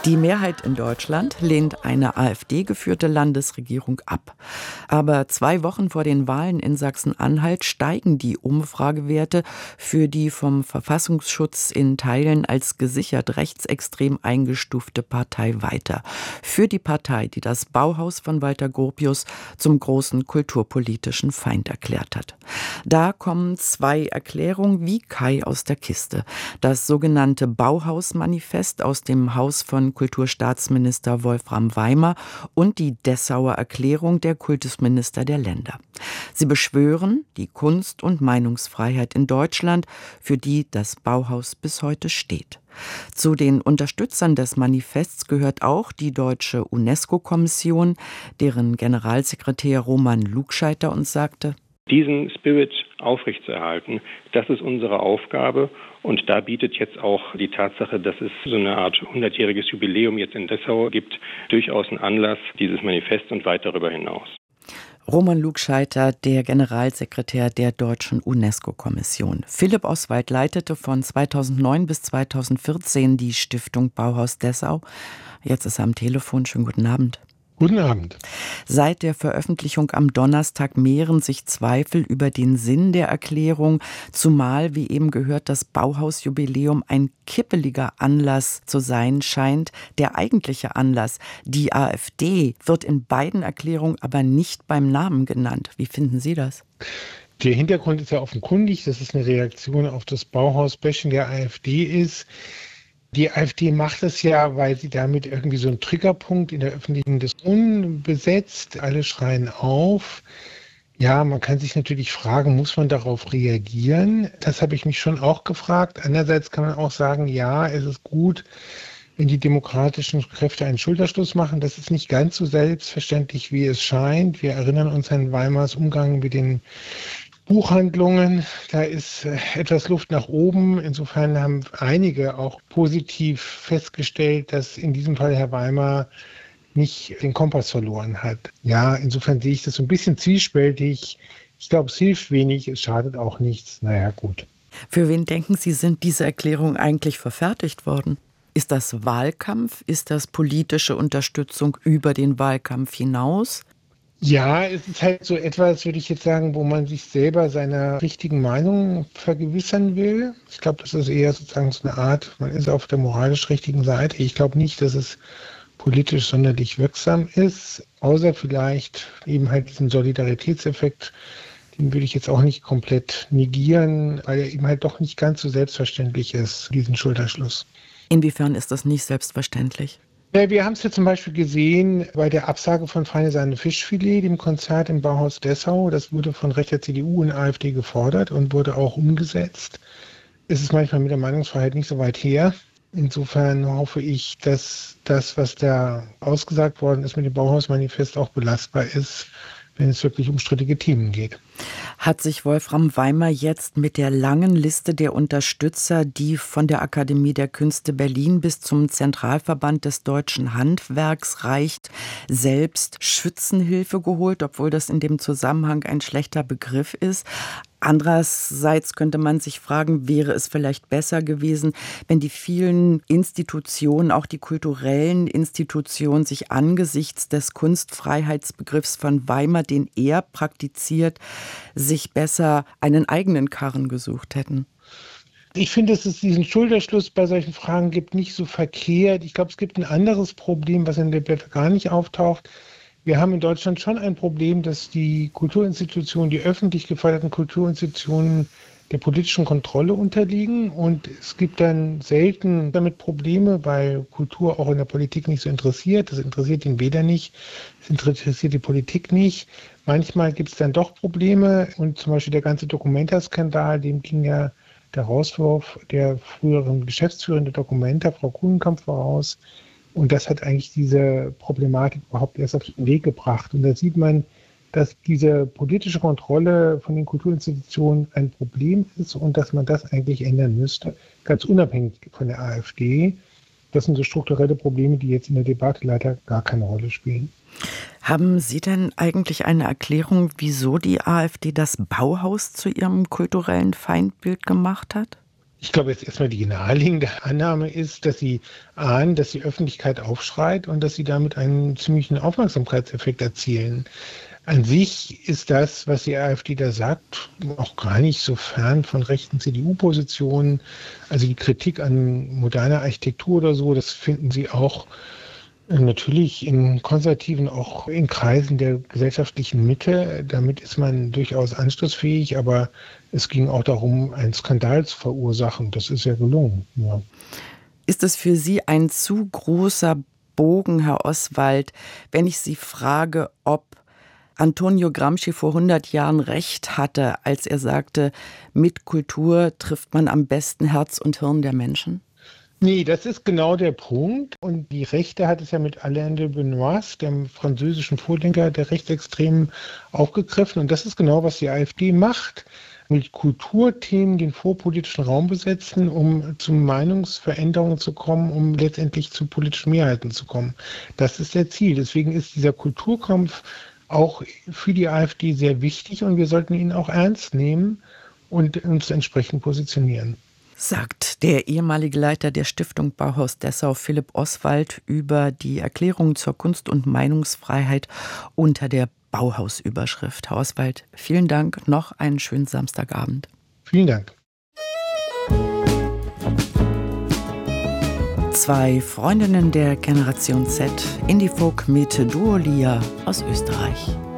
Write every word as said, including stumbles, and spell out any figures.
Die Mehrheit in Deutschland lehnt eine AfD-geführte Landesregierung ab. Aber zwei Wochen vor den Wahlen in Sachsen-Anhalt steigen die Umfragewerte für die vom Verfassungsschutz in Teilen als gesichert rechtsextrem eingestufte Partei weiter. Für die Partei, die das Bauhaus von Walter Gropius zum großen kulturpolitischen Feind erklärt hat. Da kommen zwei Erklärungen wie Kai aus der Kiste. Das sogenannte Bauhaus-Manifest aus dem Haus von Kulturstaatsminister Wolfram Weimer und die Dessauer Erklärung der Kultusminister der Länder. Sie beschwören die Kunst- und Meinungsfreiheit in Deutschland, für die das Bauhaus bis heute steht. Zu den Unterstützern des Manifests gehört auch die deutsche UNESCO-Kommission, deren Generalsekretär Roman Lugscheider uns sagte: Diesen Spirit aufrechtzuerhalten, das ist unsere Aufgabe. Und da bietet jetzt auch die Tatsache, dass es so eine Art hundertjähriges Jubiläum jetzt in Dessau gibt, durchaus einen Anlass, dieses Manifest und weit darüber hinaus. Roman Lugscheider, der Generalsekretär der deutschen UNESCO-Kommission. Philipp Oswald leitete von zweitausendneun bis zweitausendvierzehn die Stiftung Bauhaus Dessau. Jetzt ist er am Telefon. Schönen guten Abend. Guten Abend. Seit der Veröffentlichung am Donnerstag mehren sich Zweifel über den Sinn der Erklärung, zumal, wie eben gehört, das Bauhausjubiläum ein kippeliger Anlass zu sein scheint. Der eigentliche Anlass, die AfD, wird in beiden Erklärungen aber nicht beim Namen genannt. Wie finden Sie das? Der Hintergrund ist ja offenkundig, dass es eine Reaktion auf das Bauhaus-Bashing der AfD ist. Die AfD macht es ja, weil sie damit irgendwie so einen Triggerpunkt in der öffentlichen Diskussion besetzt. Alle schreien auf. Ja, man kann sich natürlich fragen, muss man darauf reagieren? Das habe ich mich schon auch gefragt. Andererseits kann man auch sagen, ja, es ist gut, wenn die demokratischen Kräfte einen Schulterschluss machen. Das ist nicht ganz so selbstverständlich, wie es scheint. Wir erinnern uns an Weimars Umgang mit den Buchhandlungen, da ist etwas Luft nach oben. Insofern haben einige auch positiv festgestellt, dass in diesem Fall Herr Weimar nicht den Kompass verloren hat. Ja, insofern sehe ich das so ein bisschen zwiespältig. Ich glaube, es hilft wenig, es schadet auch nichts. Naja, gut. Für wen denken Sie, sind diese Erklärungen eigentlich verfertigt worden? Ist das Wahlkampf? Ist das politische Unterstützung über den Wahlkampf hinaus? Ja, es ist halt so etwas, würde ich jetzt sagen, wo man sich selber seiner richtigen Meinung vergewissern will. Ich glaube, das ist eher sozusagen so eine Art, man ist auf der moralisch richtigen Seite. Ich glaube nicht, dass es politisch sonderlich wirksam ist, außer vielleicht eben halt diesen Solidaritätseffekt, den würde ich jetzt auch nicht komplett negieren, weil er eben halt doch nicht ganz so selbstverständlich ist, diesen Schulterschluss. Inwiefern ist das nicht selbstverständlich? Ja, wir haben es ja zum Beispiel gesehen bei der Absage von Feine Sahne Fischfilet, dem Konzert im Bauhaus Dessau. Das wurde von rechter C D U und AfD gefordert und wurde auch umgesetzt. Es ist manchmal mit der Meinungsfreiheit nicht so weit her. Insofern hoffe ich, dass das, was da ausgesagt worden ist mit dem Bauhausmanifest, auch belastbar ist, wenn es wirklich um strittige Themen geht. Hat sich Wolfram Weimer jetzt mit der langen Liste der Unterstützer, die von der Akademie der Künste Berlin bis zum Zentralverband des deutschen Handwerks reicht, selbst Schützenhilfe geholt, obwohl das in dem Zusammenhang ein schlechter Begriff ist? Andererseits könnte man sich fragen, wäre es vielleicht besser gewesen, wenn die vielen Institutionen, auch die kulturellen Institutionen, sich angesichts des Kunstfreiheitsbegriffs von Weimar, den er praktiziert, sich besser einen eigenen Karren gesucht hätten? Ich finde, dass es diesen Schulterschluss bei solchen Fragen gibt, nicht so verkehrt. Ich glaube, es gibt ein anderes Problem, was in der Debatte gar nicht auftaucht. Wir haben in Deutschland schon ein Problem, dass die Kulturinstitutionen, die öffentlich geförderten Kulturinstitutionen der politischen Kontrolle unterliegen. Und es gibt dann selten damit Probleme, weil Kultur auch in der Politik nicht so interessiert. Das interessiert ihn weder nicht, es interessiert die Politik nicht. Manchmal gibt es dann doch Probleme. Und zum Beispiel der ganze Documenta-Skandal, dem ging ja der Rauswurf der früheren Geschäftsführerin der Documenta, Frau Kuhnenkamp, voraus. Und das hat eigentlich diese Problematik überhaupt erst auf den Weg gebracht. Und da sieht man, dass diese politische Kontrolle von den Kulturinstitutionen ein Problem ist und dass man das eigentlich ändern müsste, ganz unabhängig von der AfD. Das sind so strukturelle Probleme, die jetzt in der Debatte leider gar keine Rolle spielen. Haben Sie denn eigentlich eine Erklärung, wieso die AfD das Bauhaus zu ihrem kulturellen Feindbild gemacht hat? Ich glaube, jetzt erstmal die naheliegende Annahme ist, dass sie ahnen, dass die Öffentlichkeit aufschreit und dass sie damit einen ziemlichen Aufmerksamkeitseffekt erzielen. An sich ist das, was die AfD da sagt, auch gar nicht so fern von rechten C D U-Positionen. Also die Kritik an moderner Architektur oder so, das finden sie auch natürlich in konservativen, auch in Kreisen der gesellschaftlichen Mitte. Damit ist man durchaus anschlussfähig, aber es ging auch darum, einen Skandal zu verursachen. Das ist ja gelungen. Ja. Ist es für Sie ein zu großer Bogen, Herr Oswald, wenn ich Sie frage, ob Antonio Gramsci vor hundert Jahren recht hatte, als er sagte, mit Kultur trifft man am besten Herz und Hirn der Menschen? Nee, das ist genau der Punkt. Und die Rechte hat es ja mit Alain de Benoist, dem französischen Vordenker der Rechtsextremen, aufgegriffen. Und das ist genau, was die AfD macht. Mit Kulturthemen den vorpolitischen Raum besetzen, um zu Meinungsveränderungen zu kommen, um letztendlich zu politischen Mehrheiten zu kommen. Das ist der Ziel. Deswegen ist dieser Kulturkampf auch für die AfD sehr wichtig und wir sollten ihn auch ernst nehmen und uns entsprechend positionieren. Sagt der ehemalige Leiter der Stiftung Bauhaus Dessau, Philipp Oswald, über die Erklärung zur Kunst- und Meinungsfreiheit unter der Bauhausüberschrift. Herr Oswald, vielen Dank. Noch einen schönen Samstagabend. Vielen Dank. Zwei Freundinnen der Generation Z, Indie-Folk mit Duo Lia aus Österreich.